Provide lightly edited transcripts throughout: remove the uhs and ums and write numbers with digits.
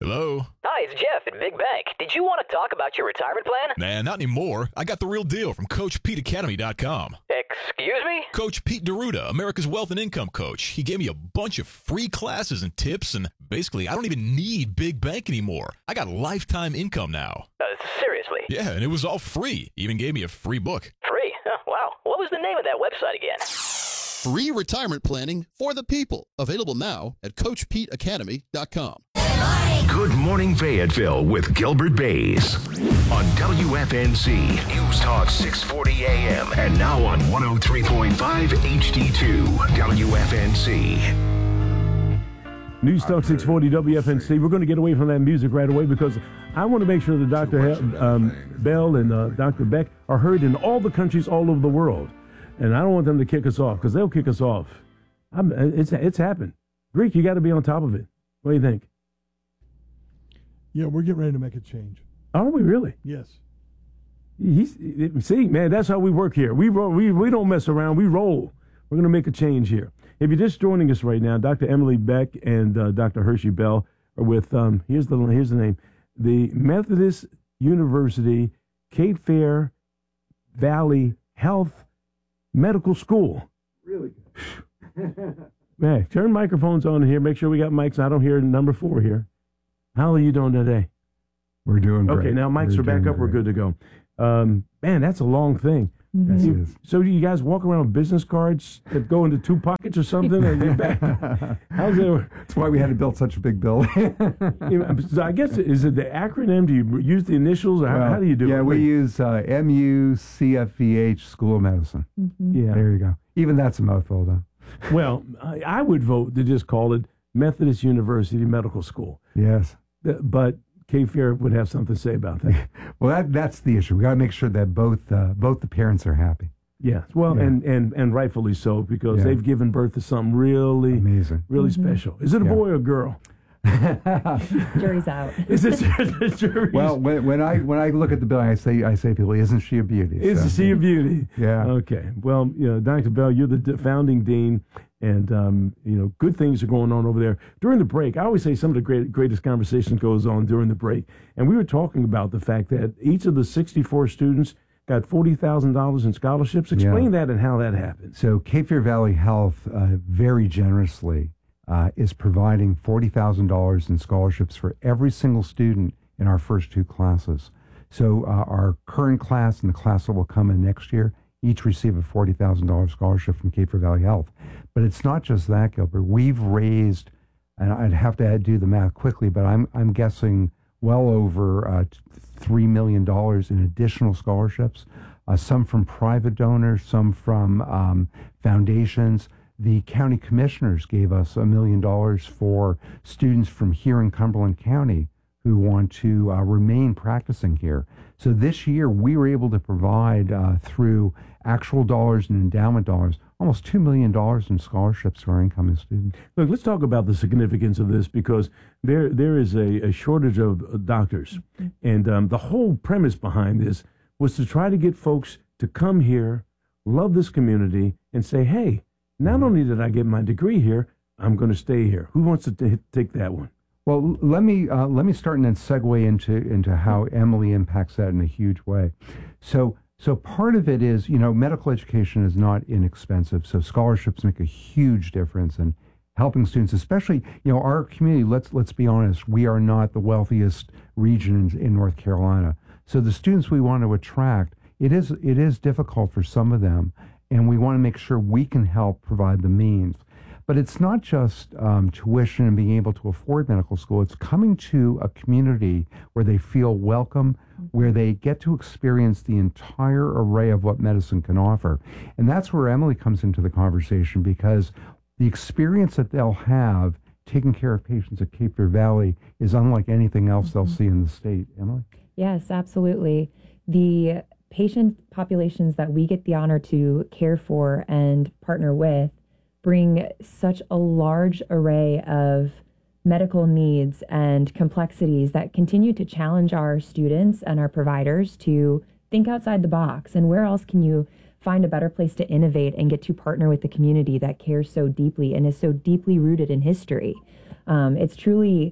Hello? Hi, it's Jeff at Big Bank. Did you want to talk about your retirement plan? Nah, not anymore. I got the real deal from CoachPeteAcademy.com. Excuse me? Coach Pete D'Arruda, America's Wealth and Income Coach. He gave me a bunch of free classes and tips, and basically, I don't even need Big Bank anymore. I got lifetime income now. Seriously? Yeah, and it was all free. He even gave me a free book. Free? Oh, wow. What was the name of that website again? Free retirement planning for the people. Available now at CoachPeteAcademy.com. Good Morning Fayetteville with Gilbert Bays on WFNC News Talk 640 AM and now on 103.5 HD2 WFNC. News Talk 640 WFNC. We're going to get away from that music right away because I want to make sure that Dr. Bell and Dr. Beck are heard in all the countries all over the world. And I don't want them to kick us off because they'll kick us off. It's happened. Greek, you got to be on top of it. What do you think? Yeah, we're getting ready to make a change. Are we really? Yes. See, man, that's how we work here. We don't mess around. We roll. We're going to make a change here. If you're just joining us right now, Dr. Emily Beck and Dr. Hershey Bell are with, here's the name, the Methodist University Cape Fear Valley Health Medical School. Really good. Man, turn microphones on here. Make sure we got mics. I don't hear number 4 here. How are you doing today? We're doing great. Okay, now mics are back up. We're good to go. Man, that's a long thing. Yes, it is. So do you guys walk around with business cards that go into 2 pockets or something and you're back? How's it? That's why we had to build such a big building. So I guess, is it the acronym? Do you use the initials? Or how do you do it? Yeah, we use MUCFVH School of Medicine. Mm-hmm. Yeah. There you go. Even that's a mouthful, though. Well, I would vote to just call it Methodist University Medical School. Yes. But Cape Fear would have something to say about that. Well, that's the issue. We got to make sure that both the parents are happy. Yeah. Well, Yeah. And rightfully so, because they've given birth to something really amazing, really special. Is it a boy or a girl? Jury's out. Is it jury's? Well, when I look at the bill, I say people, isn't she a beauty? Isn't she a beauty? Yeah. Okay. Well, Dr. Bell, you're the founding dean, and good things are going on over there. During the break, I always say some of the greatest conversation goes on during the break, and we were talking about the fact that each of the 64 students got $40,000 in scholarships. Explain that and how that happened. So Cape Fear Valley Health very generously is providing $40,000 in scholarships for every single student in our first 2 classes. So our current class and the class that will come in next year each receive a $40,000 scholarship from Cape Fear Valley Health. But it's not just that, Gilbert. We've raised, and I'd have to do the math quickly, but I'm guessing well over $3 million in additional scholarships, some from private donors, some from foundations. The county commissioners gave us $1 million for students from here in Cumberland County who want to remain practicing here. So this year we were able to provide through actual dollars and endowment dollars almost $2 million in scholarships to our incoming students. Look, let's talk about the significance of this, because there is a shortage of doctors. And the whole premise behind this was to try to get folks to come here, love this community, and say, hey, not only did I get my degree here, I'm going to stay here. Who wants to take that one? Well, let me start and then segue into how Emily impacts that in a huge way. So part of it is, medical education is not inexpensive. So scholarships make a huge difference in helping students, especially, our community. Let's be honest, we are not the wealthiest region in North Carolina. So the students we want to attract, it is difficult for some of them, and we want to make sure we can help provide the means. But it's not just tuition and being able to afford medical school. It's coming to a community where they feel welcome, where they get to experience the entire array of what medicine can offer. And that's where Emily comes into the conversation, because the experience that they'll have taking care of patients at Cape Fear Valley is unlike anything else they'll see in the state. Emily? Yes, absolutely. The patient populations that we get the honor to care for and partner with bring such a large array of medical needs and complexities that continue to challenge our students and our providers to think outside the box. And where else can you find a better place to innovate and get to partner with the community that cares so deeply and is so deeply rooted in history? It's truly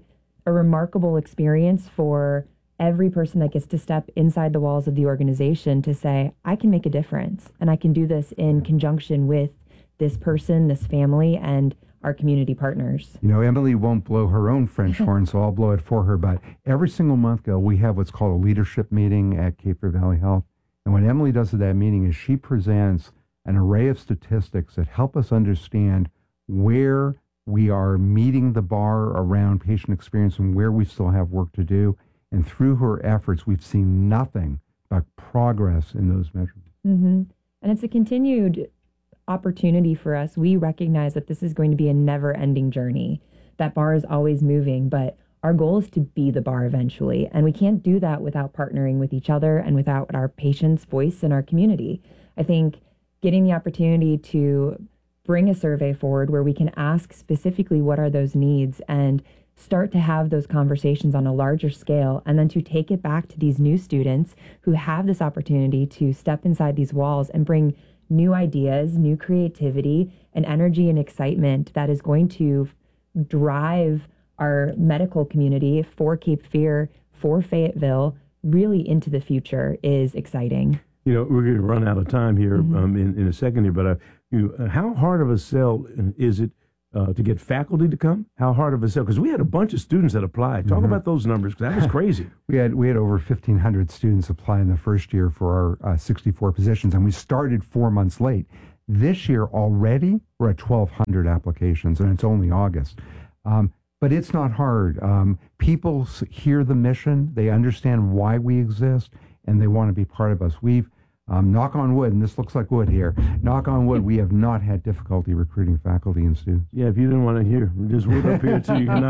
a remarkable experience for every person that gets to step inside the walls of the organization to say, I can make a difference, and I can do this in conjunction with this person, this family, and our community partners. You know, Emily won't blow her own French horn, so I'll blow it for her. But every single month, Gil, we have what's called a leadership meeting at Cape Fear Valley Health. And what Emily does at that meeting is she presents an array of statistics that help us understand where we are meeting the bar around patient experience and where we still have work to do. And through her efforts, we've seen nothing but progress in those measurements. Mm-hmm. And it's a continued opportunity for us. We recognize that this is going to be a never-ending journey. That bar is always moving, but our goal is to be the bar eventually. And we can't do that without partnering with each other and without our patients' voice in our community. I think getting the opportunity to bring a survey forward where we can ask specifically what are those needs and start to have those conversations on a larger scale, and then to take it back to these new students who have this opportunity to step inside these walls and bring new ideas, new creativity, and energy and excitement that is going to drive our medical community for Cape Fear, for Fayetteville, really into the future is exciting. You know, we're going to run out of time here in a second here, but how hard of a sell is it to get faculty to come? How hard of a sell? Because we had a bunch of students that applied. Talk about those numbers, because that was crazy. We had over 1,500 students apply in the first year for our 64 positions, and we started 4 months late. This year already, we're at 1,200 applications, and it's only August. But it's not hard. People hear the mission, they understand why we exist, and they want to be part of us. We've knock on wood, and this looks like wood here. Knock on wood, we have not had difficulty recruiting faculty and students. Yeah, if you didn't want to hear, there's wood up here too. You can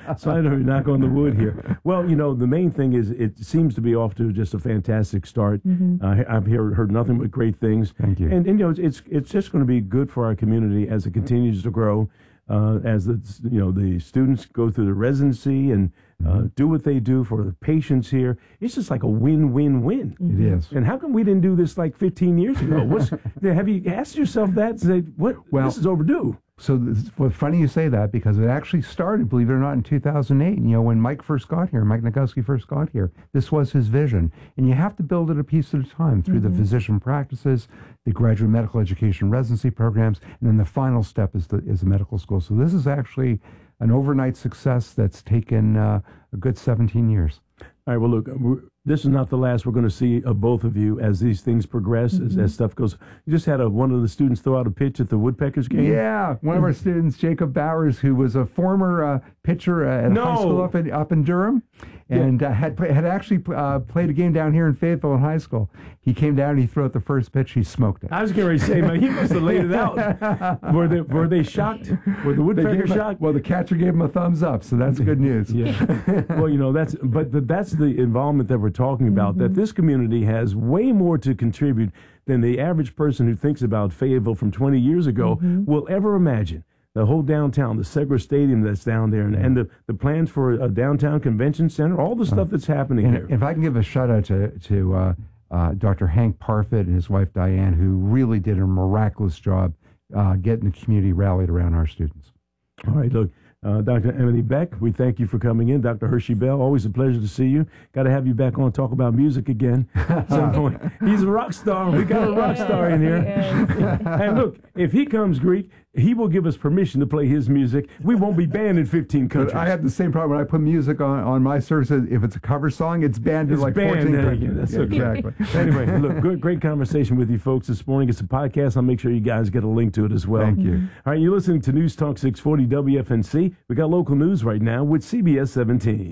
knock on the wood here. Well, you know, the main thing is it seems to be off to just a fantastic start. I've heard nothing but great things. Thank you. And you know, it's just going to be good for our community as it continues to grow, as the students go through the residency and do what they do for the patients here. It's just like a win-win-win. It is. And how come we didn't do this like 15 years ago? Have you asked yourself that? And say, this is overdue. So funny you say that, because it actually started, believe it or not, in 2008. You know, when Mike Nagowski first got here, this was his vision. And you have to build it a piece at a time through the physician practices, the graduate medical education residency programs, and then the final step is the medical school. So this is actually an overnight success that's taken a good 17 years. All right, well, look, this is not the last we're going to see of both of you as these things progress, as stuff goes. You just had one of the students throw out a pitch at the Woodpeckers game? Yeah, one of our students, Jacob Bowers, who was a former pitcher at high school up in Durham, and had actually played a game down here in Fayetteville in high school. He came down and he threw out the first pitch. He smoked it. I was getting ready to say, man, he must have laid it out. Were they shocked? Were the Woodpeckers shocked? Well, the catcher gave him a thumbs up, so that's good news. Yeah. Well, you know, that's the involvement that we're talking about, that this community has way more to contribute than the average person who thinks about Fayetteville from 20 years ago will ever imagine. The whole downtown, the Segra Stadium that's down there, and the plans for a downtown convention center, all the stuff that's happening here. If I can give a shout out to Dr. Hank Parfit and his wife Diane, who really did a miraculous job getting the community rallied around our students. All right, look. Dr. Emily Beck, we thank you for coming in. Dr. Hershey Bell, always a pleasure to see you. Got to have you back on, talk about music again at some point. He's a rock star. We got a rock star in here. And look, if he comes Greek, he will give us permission to play his music. We won't be banned in 15 countries. But I have the same problem when I put music on my services. If it's a cover song, it's banned in like 14 countries. That's exactly. Anyway, look, great conversation with you folks this morning. It's a podcast. I'll make sure you guys get a link to it as well. Thank you. All right, you're listening to News Talk 640 WFNC. We got local news right now with CBS 17.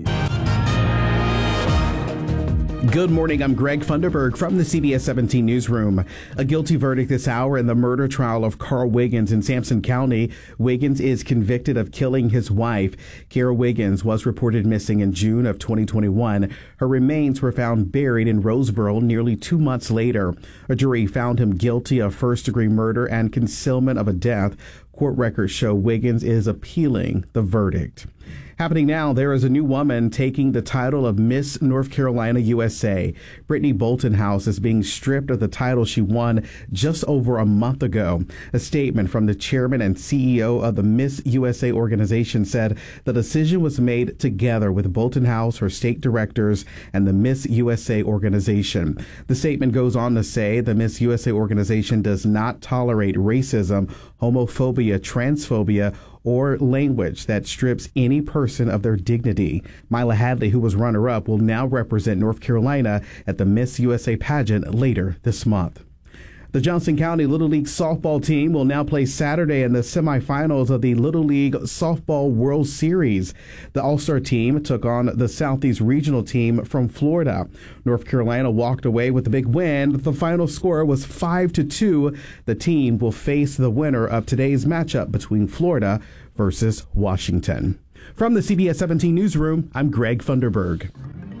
Good morning. I'm Greg Funderburg from the CBS 17 newsroom. A guilty verdict this hour in the murder trial of Carl Wiggins in Sampson County. Wiggins is convicted of killing his wife. Kara Wiggins was reported missing in June of 2021. Her remains were found buried in Roseboro nearly 2 months later. A jury found him guilty of first-degree murder and concealment of a death. Court records show Wiggins is appealing the verdict. Happening now, there is a new woman taking the title of Miss North Carolina USA. Brittany Bolton-House is being stripped of the title she won just over a month ago. A statement from the chairman and CEO of the Miss USA organization said the decision was made together with Bolton-House, her state directors, and the Miss USA organization. The statement goes on to say the Miss USA organization does not tolerate racism, homophobia, transphobia, or language that strips any person of their dignity. Mila Hadley, who was runner-up, will now represent North Carolina at the Miss USA pageant later this month. The Johnson County Little League softball team will now play Saturday in the semifinals of the Little League Softball World Series. The All-Star team took on the Southeast Regional team from Florida. North Carolina walked away with a big win. The final score was 5-2. The team will face the winner of today's matchup between Florida versus Washington. From the CBS 17 newsroom, I'm Greg Funderburg.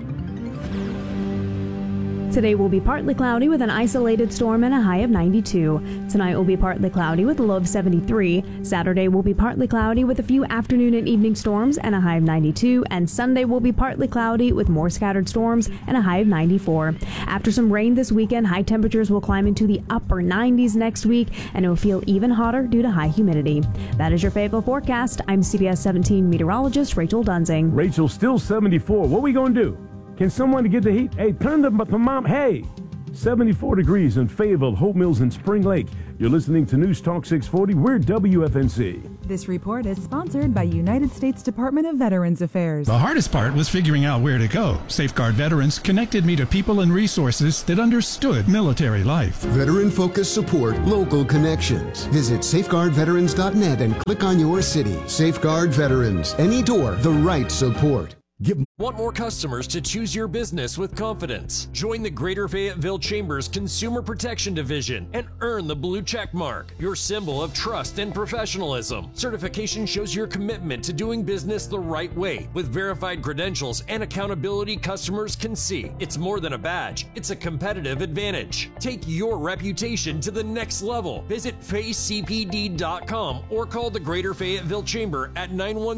Today will be partly cloudy with an isolated storm and a high of 92. Tonight will be partly cloudy with a low of 73. Saturday will be partly cloudy with a few afternoon and evening storms and a high of 92. And Sunday will be partly cloudy with more scattered storms and a high of 94. After some rain this weekend, high temperatures will climb into the upper 90s next week, and it will feel even hotter due to high humidity. That is your Fayetteville forecast. I'm CBS 17 meteorologist Rachel Dunsing. Rachel, still 74. What are we going to do? Can someone get the heat? Hey, turn the thermometer. Hey, 74 degrees in Fayetteville, Hope Mills, and Spring Lake. You're listening to News Talk 640. We're WFNC. This report is sponsored by United States Department of Veterans Affairs. The hardest part was figuring out where to go. Safeguard Veterans connected me to people and resources that understood military life. Veteran-focused support, local connections. Visit safeguardveterans.net and click on your city. Safeguard Veterans. Any door, the right support. Want more customers to choose your business with confidence? Join the Greater Fayetteville Chamber's Consumer Protection Division and earn the blue check mark, your symbol of trust and professionalism. Certification shows your commitment to doing business the right way. With verified credentials and accountability customers can see. It's more than a badge, it's a competitive advantage. Take your reputation to the next level. Visit facecpd.com or call the Greater Fayetteville Chamber at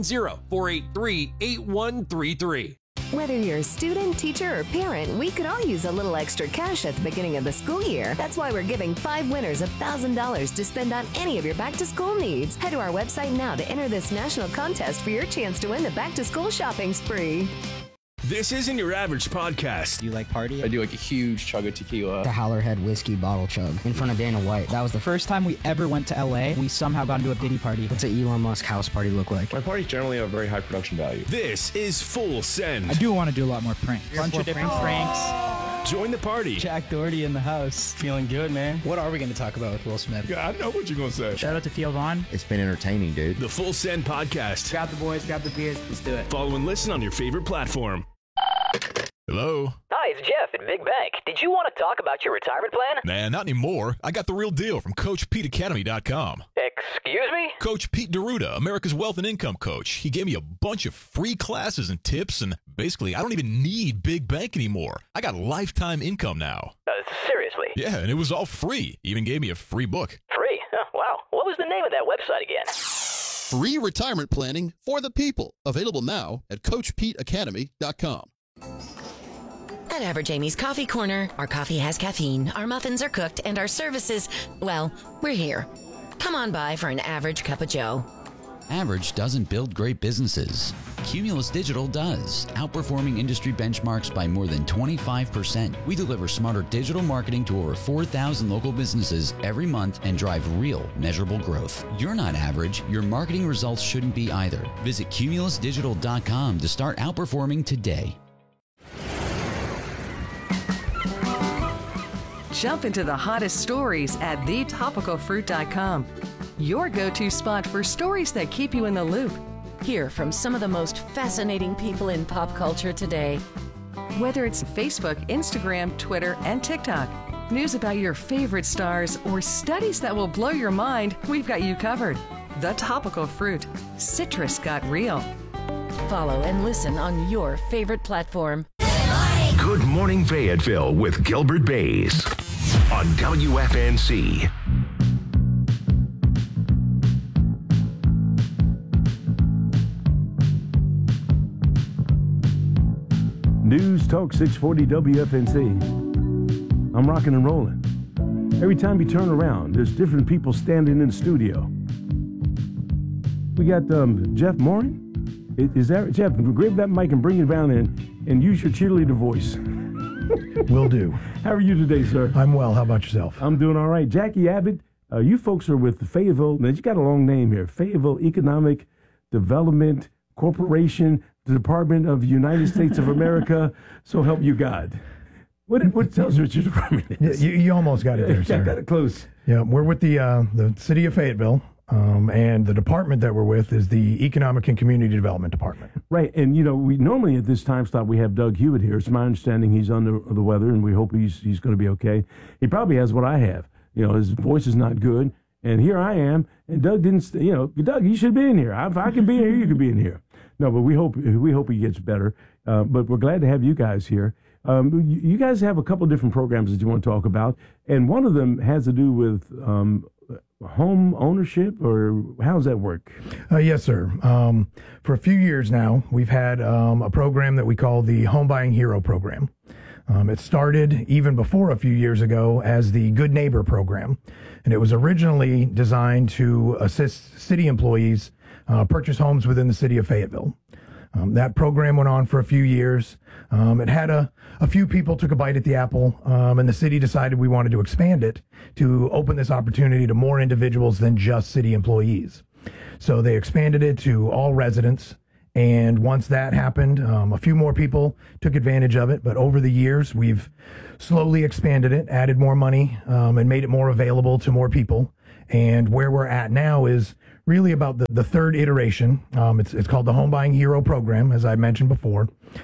910-483-8133. Whether you're a student, teacher, or parent, we could all use a little extra cash at the beginning of the school year. That's why we're giving 5 winners $1,000 to spend on any of your back-to-school needs. Head to our website now to enter this national contest for your chance to win the back-to-school shopping spree. This isn't your average podcast. Do you like party? I do like a huge chug of tequila. The Howlerhead whiskey bottle chug in front of Dana White. That was the first time we ever went to LA. We somehow got into a Diddy party. What's an Elon Musk house party look like? My parties generally have very high production value. This is Full Send. I do want to do a lot more pranks. Bunch of different pranks. Join the party. Jack Doherty in the house. Feeling good, man. What are we going to talk about with Will Smith? Yeah, I know what you're going to say. Shout out to Theo Vaughn. It's been entertaining, dude. The Full Send podcast. Grab the boys, grab the beers. Let's do it. Follow and listen on your favorite platform. Hello? Hi, it's Jeff at Big Bank. Did you want to talk about your retirement plan? Nah, not anymore. I got the real deal from CoachPeteAcademy.com. Excuse me? Coach Pete D'Arruda, America's Wealth and Income Coach. He gave me a bunch of free classes and tips, and basically, I don't even need Big Bank anymore. I got lifetime income now. Seriously? Yeah, and it was all free. He even gave me a free book. Free? Oh, wow. What was the name of that website again? Free retirement planning for the people. Available now at CoachPeteAcademy.com. At Average Amy's Coffee Corner, our coffee has caffeine, our muffins are cooked, and our services, well, we're here. Come on by for an average cup of joe. Average doesn't build great businesses. Cumulus Digital does, outperforming industry benchmarks by more than 25%. We deliver smarter digital marketing to over 4,000 local businesses every month and drive real, measurable growth. You're not average. Your marketing results shouldn't be either. Visit cumulusdigital.com to start outperforming today. Jump into the hottest stories at thetopicalfruit.com. Your go-to spot for stories that keep you in the loop. Hear from some of the most fascinating people in pop culture today. Whether it's Facebook, Instagram, Twitter, and TikTok, news about your favorite stars, or studies that will blow your mind, we've got you covered. The Topical Fruit. Citrus got real. Follow and listen on your favorite platform. Good Morning Fayetteville with Gilbert Bays on WFNC. News Talk 640 WFNC. I'm rocking and rolling. Every time you turn around, there's different people standing in the studio. We got Jeff Morin. Is that Jeff? Grab that mic and bring it down and use your cheerleader voice. Will do. How are you today, sir? I'm well. How about yourself? I'm doing all right. Jackie Abbott, you folks are with the Fayetteville. Now, you got a long name here. Fayetteville Economic Development Corporation, the Department of the United States of America. So help you God. What tells you what your department is? You almost got it there, sir. I got it close. Yeah, we're with the city of Fayetteville. And the department that we're with is the Economic and Community Development Department. Right. And, we normally at this time slot, we have Doug Hewitt here. It's my understanding he's under the weather, and we hope he's going to be okay. He probably has what I have. His voice is not good. And here I am. And Doug didn't, Doug, you should be in here. If I can be in here, you can be in here. No, but we hope he gets better. But we're glad to have you guys here. You guys have a couple of different programs that you want to talk about. And one of them has to do with home ownership, or how does that work? Yes, sir. For a few years now, we've had a program that we call the Home Buying Hero Program. It started even before a few years ago as the Good Neighbor Program, and it was originally designed to assist city employees purchase homes within the city of Fayetteville. That program went on for a few years. It had a few people took a bite at the apple, and the city decided we wanted to expand it to open this opportunity to more individuals than just city employees. So they expanded it to all residents. And once that happened, a few more people took advantage of it. But over the years, we've slowly expanded it, added more money, and made it more available to more people. And where we're at now is really about the third iteration. It's called the Home Buying Hero Program, as I mentioned before.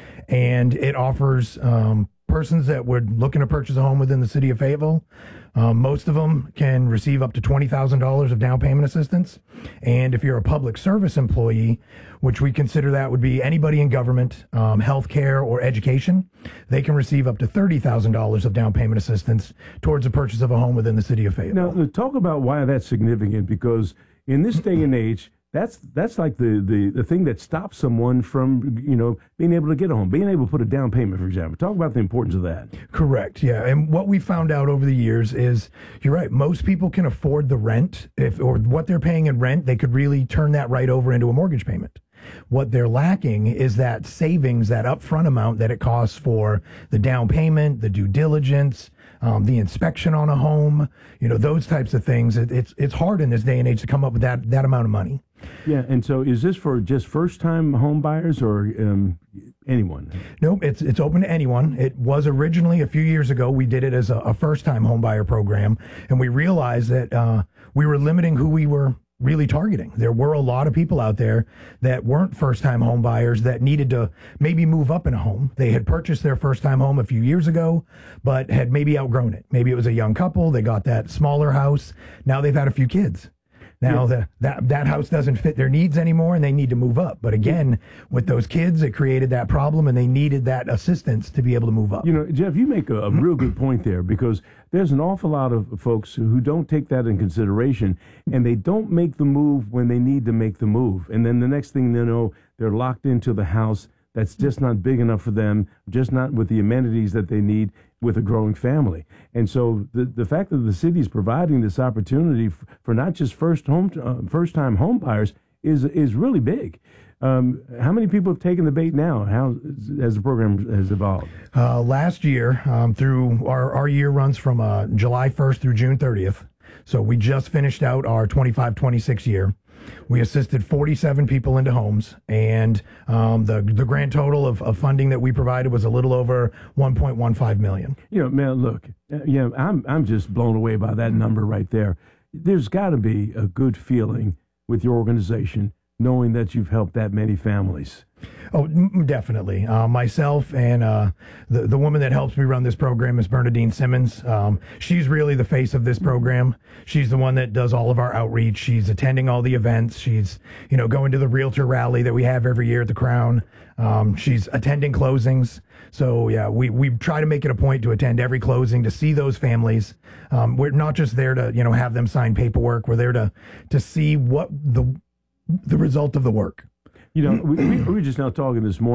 And it offers persons that were looking to purchase a home within the city of Fayetteville. Most of them can receive up to $20,000 of down payment assistance. And if you're a public service employee, which we consider that would be anybody in government, healthcare, or education, they can receive up to $30,000 of down payment assistance towards the purchase of a home within the city of Fayetteville. Now, talk about why that's significant, because in this day and age, that's like the thing that stops someone from, being able to get a home, being able to put a down payment, for example. Talk about the importance of that. Correct. Yeah. And what we found out over the years is, you're right, most people can afford the rent or what they're paying in rent. They could really turn that right over into a mortgage payment. What they're lacking is that savings, that upfront amount that it costs for the down payment, the due diligence, the inspection on a home, those types of things. It's hard in this day and age to come up with that amount of money. Yeah, and so is this for just first-time home buyers or anyone? Nope, it's open to anyone. It was originally, a few years ago, we did it as a first-time home buyer program, and we realized that we were limiting who we were really targeting. There were a lot of people out there that weren't first-time home buyers that needed to maybe move up in a home. They had purchased their first-time home a few years ago, but had maybe outgrown it. Maybe it was a young couple. They got that smaller house. Now they've had a few kids. Now that house doesn't fit their needs anymore, and they need to move up. But again, with those kids, it created that problem, and they needed that assistance to be able to move up. Jeff, you make a real good point there, because there's an awful lot of folks who don't take that in consideration, and they don't make the move when they need to make the move. And then the next thing they know, they're locked into the house that's just not big enough for them, just not with the amenities that they need with a growing family. And so the fact that the city is providing this opportunity for not just first-time home buyers is really big. How many people have taken the bait now? How has the program has evolved? Last year, through our year runs from July 1st through June 30th. So we just finished out our 25-26 year. We assisted 47 people into homes, and the grand total of funding that we provided was a little over $1.15 million. Man, look, I'm just blown away by that number right there. There's got to be a good feeling with your organization knowing that you've helped that many families. Oh, definitely. Myself and the woman that helps me run this program is Bernadine Simmons. She's really the face of this program. She's the one that does all of our outreach. She's attending all the events. She's, going to the realtor rally that we have every year at the Crown. She's attending closings. So, yeah, we try to make it a point to attend every closing, to see those families. We're not just there to, have them sign paperwork. We're there to see what the result of the work. We were just now talking this morning.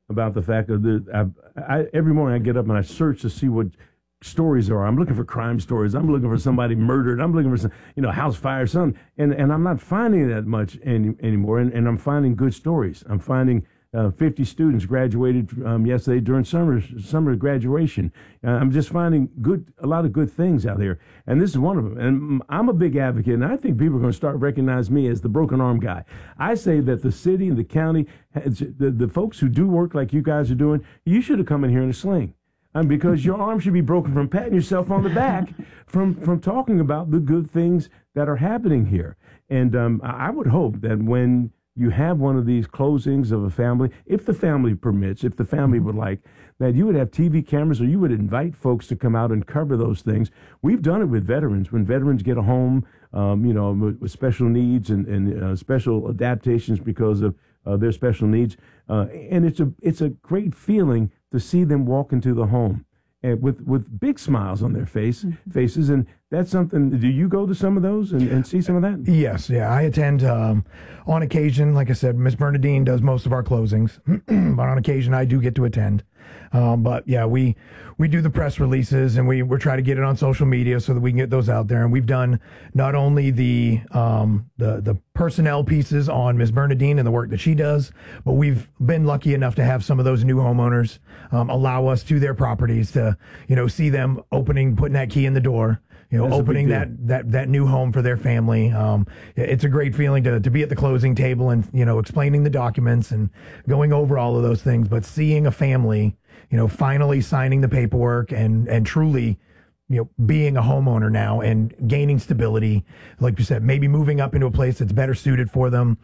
about the fact that every morning I get up and I search to see what stories are. I'm looking for crime stories. I'm looking for somebody murdered. I'm looking for some, house fire, something. And I'm not finding that much anymore. And I'm finding good stories. I'm finding 50 students graduated yesterday during summer graduation. I'm just finding a lot of good things out there, and this is one of them. And I'm a big advocate, and I think people are going to start recognizing me as the broken arm guy. I say that the city and the county, the folks who do work like you guys are doing, you should have come in here in a sling. Because your arm should be broken from patting yourself on the back, from talking about the good things that are happening here. And I would hope that when you have one of these closings of a family, if the family permits, if the family would like, that you would have TV cameras or you would invite folks to come out and cover those things. We've done it with veterans. When veterans get a home, with special needs and special adaptations because of their special needs. And it's a great feeling to see them walk into the home and with big smiles on their faces. And that's something. Do you go to some of those and see some of that? Yes. Yeah. I attend on occasion. Like I said, Miss Bernadine does most of our closings, but on occasion I do get to attend. But yeah, we do the press releases and we're trying to get it on social media so that we can get those out there. And we've done not only the personnel pieces on Ms. Bernadine and the work that she does, but we've been lucky enough to have some of those new homeowners allow us to their properties to, see them putting that key in the door. That's opening that new home for their family. It's a great feeling to be at the closing table and, explaining the documents and going over all of those things. But seeing a family, finally signing the paperwork and truly, being a homeowner now and gaining stability, like you said, maybe moving up into a place that's better suited for them,